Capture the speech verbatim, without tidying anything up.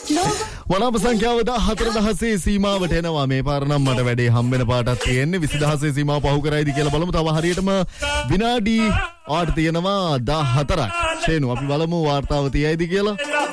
වනාප සංඛ්‍යාව දාහතර දහසේ සීමාවට එනවා. මේ පාර නම් මට වැඩේ හම්බෙන පාටක් තියෙන්නේ විසි දහසේ සීමාව පහු කරයිද කියලා බලමු. තව හරියටම විනාඩි ආට තියෙනවා දාහතරක්. ෂේනු අපි බලමු වාර්තාව තියයිද කියලා.